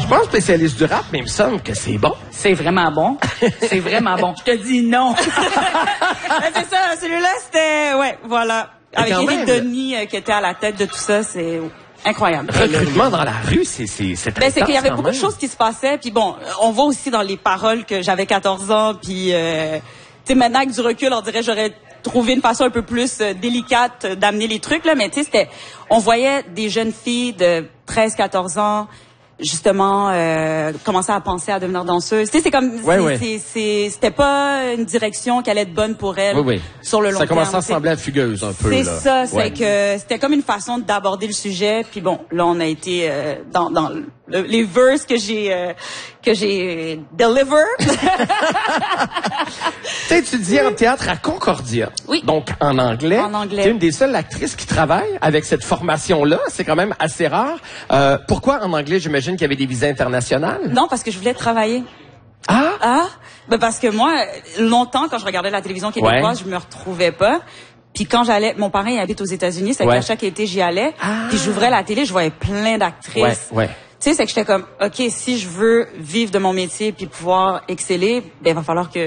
suis pas un spécialiste du rap, mais il me semble que c'est bon. C'est vraiment bon. C'est vraiment bon. Je te dis non. C'est ça, celui-là, c'était... Ouais, voilà. Avec Éric Denis qui était à la tête de tout ça, c'est incroyable. Recrutement dans la rue, c'est ben, c'est qu'il y avait beaucoup de choses qui se passaient. Puis bon, on voit aussi dans les paroles que j'avais 14 ans. Puis, tu sais, maintenant avec du recul, on dirait j'aurais trouvé une façon un peu plus délicate d'amener les trucs, là. Mais tu sais, c'était... On voyait des jeunes filles de 13, 14 ans... justement commencer à penser à devenir danseuse. Tu sais, c'est comme c'était pas une direction qui allait être bonne pour elle sur le long terme. Ça commençait à sembler fugueuse un peu. C'est ça, c'est que c'était comme une façon d'aborder le sujet. Puis bon, là on a été dans les verses que j'ai deliver. Tu sais, tu dis en théâtre à Concordia. Oui. Donc en anglais. En anglais. Tu es une des seules actrices qui travaille avec cette formation-là. C'est quand même assez rare. Pourquoi en anglais? J'imagine qu'il y avait des visas internationales. Non, parce que je voulais travailler. Ah? Ben parce que moi, longtemps, quand je regardais la télévision québécoise, je me retrouvais pas. Puis quand j'allais, mon parrain il habite aux États-Unis, c'est qu'à chaque été j'y allais. Puis j'ouvrais la télé, je voyais plein d'actrices. Tu sais, c'est que j'étais comme, OK, si je veux vivre de mon métier puis pouvoir exceller, ben il va falloir que